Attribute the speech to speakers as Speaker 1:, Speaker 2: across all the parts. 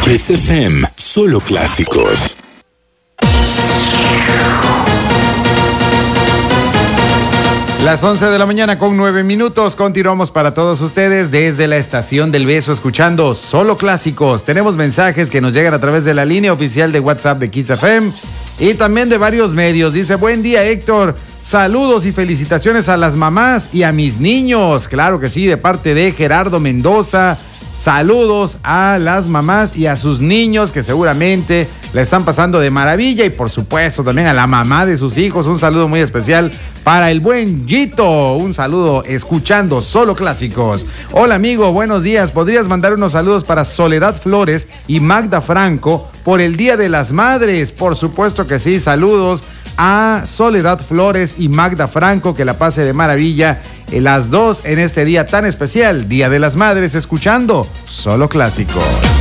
Speaker 1: Kiss FM, solo clásicos.
Speaker 2: Las 11 de la mañana con 9 minutos. Continuamos para todos ustedes desde la Estación del Beso, escuchando solo clásicos. Tenemos mensajes que nos llegan a través de la línea oficial de WhatsApp de Kiss FM y también de varios medios. Dice: buen día, Héctor. Saludos y felicitaciones a las mamás y a mis niños. Claro que sí, de parte de Gerardo Mendoza. Saludos a las mamás y a sus niños que seguramente la están pasando de maravilla, y por supuesto también a la mamá de sus hijos. Un saludo muy especial para el buen Gito. Un saludo escuchando solo clásicos. Hola amigo, buenos días. ¿Podrías mandar unos saludos para Soledad Flores y Magda Franco por el Día de las Madres? Por supuesto que sí. Saludos a Soledad Flores y Magda Franco, que la pase de maravilla las dos en este día tan especial, Día de las Madres, escuchando solo clásicos.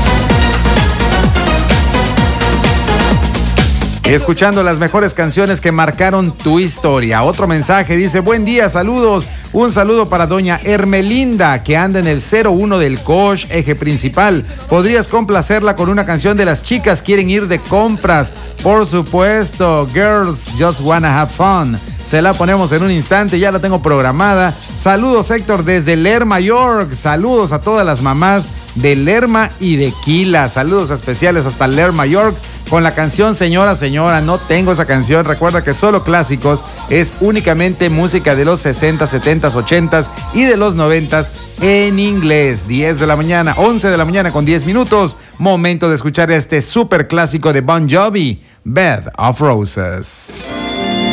Speaker 2: Escuchando las mejores canciones que marcaron tu historia. Otro mensaje dice: buen día, saludos. Un saludo para doña Hermelinda, que anda en el 01 del Coach, eje principal. ¿Podrías complacerla con una canción de Las Chicas Quieren Ir de Compras? Por supuesto, Girls Just Wanna Have Fun. Se la ponemos en un instante, ya la tengo programada. Saludos, Héctor, desde Lerma, York. Saludos a todas las mamás de Lerma y de Quila. Saludos especiales hasta Lerma, York, con la canción Señora, Señora. No tengo esa canción. Recuerda que solo clásicos es únicamente música de los 60, 70, 80 y de los 90 en inglés. 10 de la mañana, 11 de la mañana con 10 minutos. Momento de escuchar este súper clásico de Bon Jovi, Bed of Roses.